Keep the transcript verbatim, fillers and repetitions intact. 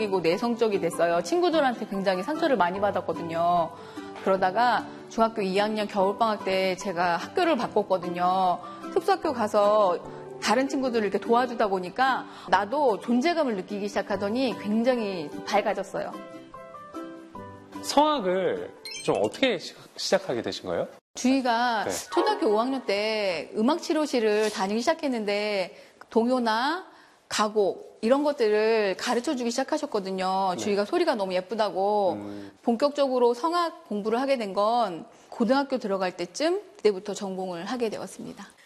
이성적이고 내성적이 됐어요. 친구들한테 굉장히 상처를 많이 받았거든요. 그러다가 중학교 이 학년 겨울방학 때 제가 학교를 바꿨거든요. 특수학교 가서 다른 친구들을 이렇게 도와주다 보니까 나도 존재감을 느끼기 시작하더니 굉장히 밝아졌어요. 성악을 좀 어떻게 시, 시작하게 되신 거예요? 주희가 네. 초등학교 오 학년 때 음악치료실을 다니기 시작했는데 동요나 가곡 이런 것들을 가르쳐주기 시작하셨거든요. 네. 주희가 소리가 너무 예쁘다고. 음. 본격적으로 성악 공부를 하게 된 건 고등학교 들어갈 때쯤 그때부터 전공을 하게 되었습니다.